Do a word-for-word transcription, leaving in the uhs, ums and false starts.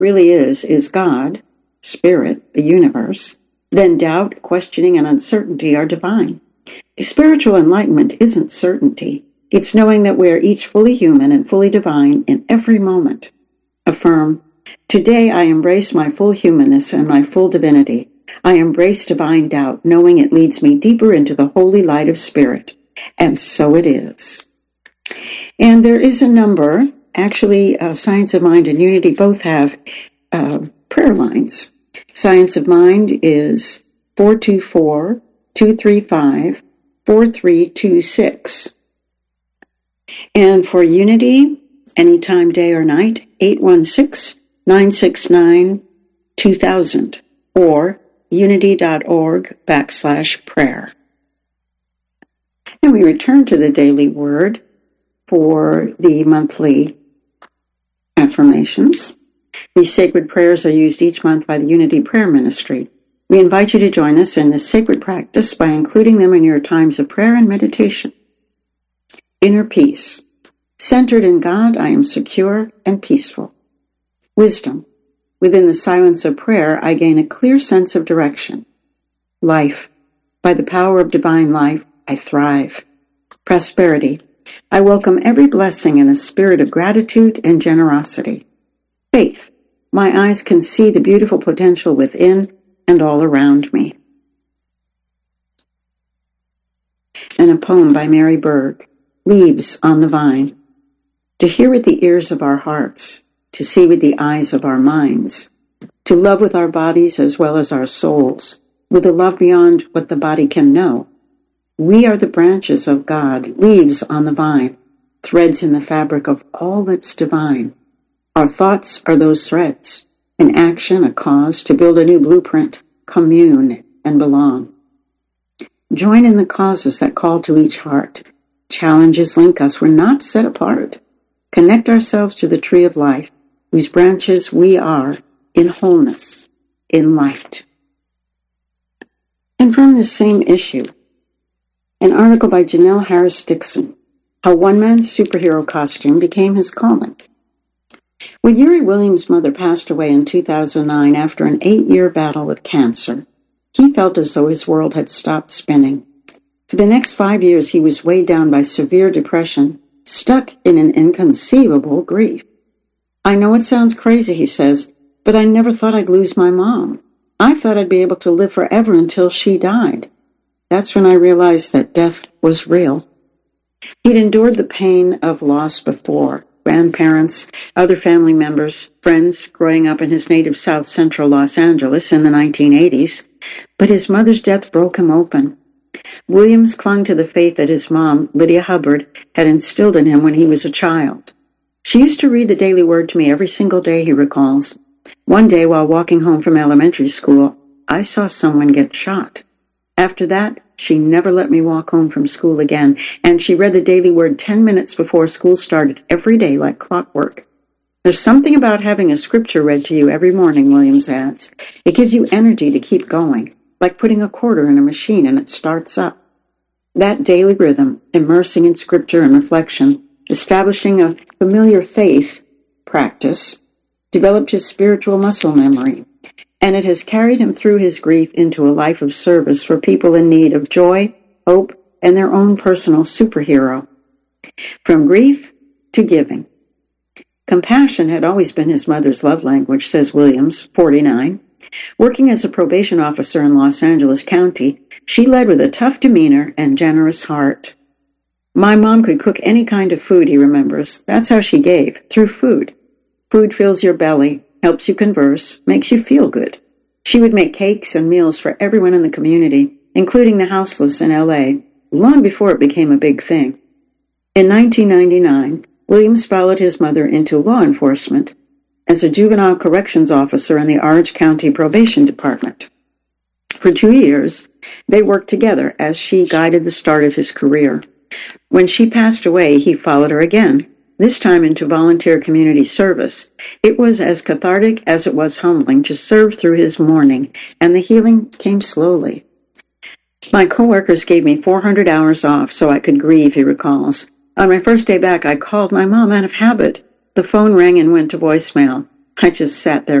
really is, is God, Spirit, the universe, then doubt, questioning, and uncertainty are divine. Spiritual enlightenment isn't certainty. It's knowing that we are each fully human and fully divine in every moment. Affirm, today I embrace my full humanness and my full divinity. I embrace divine doubt, knowing it leads me deeper into the holy light of spirit. And so it is. And there is a number, actually, uh, Science of Mind and Unity both have uh, prayer lines. Science of Mind is four two four, two three five, four three two six. And for Unity, anytime day or night, eight one six, nine six nine, two thousand or unity.org backslash prayer. And we return to the daily word for the monthly affirmations. These sacred prayers are used each month by the Unity Prayer Ministry. We invite you to join us in this sacred practice by including them in your times of prayer and meditation. Inner peace. Centered in God, I am secure and peaceful. Wisdom. Within the silence of prayer, I gain a clear sense of direction. Life. By the power of divine life, I thrive. Prosperity. I welcome every blessing in a spirit of gratitude and generosity. Faith. My eyes can see the beautiful potential within and all around me. And a poem by Mary Berg. Leaves on the Vine. To hear with the ears of our hearts, to see with the eyes of our minds, to love with our bodies as well as our souls, with a love beyond what the body can know. We are the branches of God, leaves on the vine, threads in the fabric of all that's divine. Our thoughts are those threads, an action, a cause to build a new blueprint, commune, and belong. Join in the causes that call to each heart. Challenges link us. We're not set apart. Connect ourselves to the tree of life, whose branches we are in wholeness, in light. And from this same issue, an article by Janelle Harris Dixon, How One Man's Superhero Costume Became His Calling. When Yuri Williams' mother passed away in two thousand nine after an eight-year battle with cancer, he felt as though his world had stopped spinning. For the next five years, he was weighed down by severe depression, stuck in an inconceivable grief. I know it sounds crazy, he says, but I never thought I'd lose my mom. I thought I'd be able to live forever until she died. That's when I realized that death was real. He'd endured the pain of loss before. Grandparents, other family members, friends growing up in his native South Central Los Angeles in the nineteen eighties. But his mother's death broke him open. Williams clung to the faith that his mom, Lydia Hubbard, had instilled in him when he was a child. She used to read the daily word to me every single day, he recalls. One day, while walking home from elementary school, I saw someone get shot. After that, she never let me walk home from school again, and she read the daily word ten minutes before school started every day like clockwork. There's something about having a scripture read to you every morning, Williams adds. It gives you energy to keep going, like putting a quarter in a machine and it starts up. That daily rhythm, immersing in scripture and reflection, establishing a familiar faith practice, developed his spiritual muscle memory, and it has carried him through his grief into a life of service for people in need of joy, hope, and their own personal superhero. From grief to giving. Compassion had always been his mother's love language, says Williams, forty-nine. Working as a probation officer in Los Angeles County, she led with a tough demeanor and generous heart. My mom could cook any kind of food, he remembers. That's how she gave, through food. Food fills your belly, helps you converse, makes you feel good. She would make cakes and meals for everyone in the community, including the houseless in L A, long before it became a big thing. In nineteen ninety-nine, Williams followed his mother into law enforcement as a juvenile corrections officer in the Orange County Probation Department. For two years, they worked together as she guided the start of his career. When she passed away, he followed her again, this time into volunteer community service. It was as cathartic as it was humbling to serve through his mourning, and the healing came slowly. My coworkers gave me four hundred hours off so I could grieve, he recalls. On my first day back, I called my mom out of habit. The phone rang and went to voicemail. I just sat there